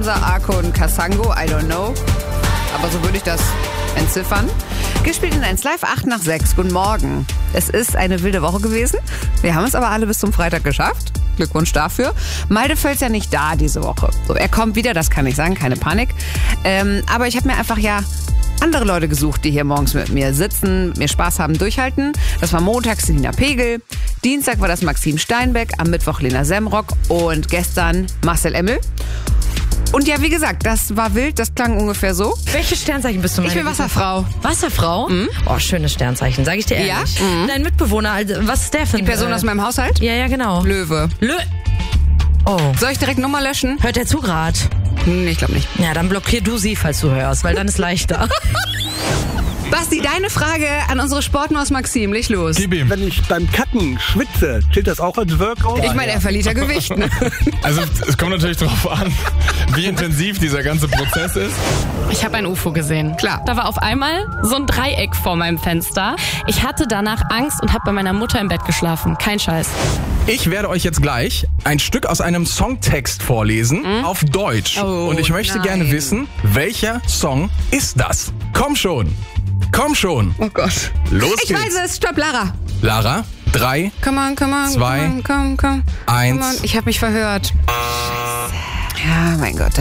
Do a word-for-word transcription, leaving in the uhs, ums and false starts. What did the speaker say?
Hansa, Arco und Kasango, I don't know. Aber so würde ich das entziffern. Gespielt in eins Live, acht nach sechs. Guten Morgen. Es ist eine wilde Woche gewesen. Wir haben es aber alle bis zum Freitag geschafft. Glückwunsch dafür. Maldefeld ist ja nicht da diese Woche. So, er kommt wieder, das kann ich sagen, keine Panik. Ähm, aber ich habe mir einfach ja andere Leute gesucht, die hier morgens mit mir sitzen, mir Spaß haben, durchhalten. Das war montags Selina Pegel, Dienstag war das Maxim Steinbeck, am Mittwoch Lena Semrock und gestern Marcel Emmel. Und ja, wie gesagt, das war wild, das klang ungefähr so. Welches Sternzeichen bist du, meine Ich bin Wasserfrau. Wasserfrau? Mhm. Oh, schönes Sternzeichen, sag ich dir ehrlich. Ja? Mhm. Dein Mitbewohner, also, was ist der für ein... Die Person äh, aus meinem Haushalt? Ja, ja, genau. Löwe. Lö... Oh. Soll ich direkt Nummer löschen? Hört er zu grad? Hm, ich glaube nicht. Ja, dann blockier du sie, falls du hörst, weil dann ist leichter. Basti, deine Frage an unsere Sportmaus Maxim, leg los. Gib ihm. Wenn ich beim Cutten schwitze, zählt das auch als Workout? Ich meine, er verliert ja Gewicht. Ne? Also es kommt natürlich darauf an, wie intensiv dieser ganze Prozess ist. Ich habe ein U F O gesehen. Klar. Da war auf einmal so ein Dreieck vor meinem Fenster. Ich hatte danach Angst und habe bei meiner Mutter im Bett geschlafen. Kein Scheiß. Ich werde euch jetzt gleich ein Stück aus einem Songtext vorlesen, Mhm. auf Deutsch. Oh, und ich möchte nein. gerne wissen, welcher Song ist das? Komm schon. Komm schon. Oh Gott. Los Ich geht's. weiß es. Stopp, Lara. Lara, drei, Come on, come on. Zwei, Come on, komm, komm. eins. Come on. Ich habe mich verhört. Scheiße. Ja, mein Gott.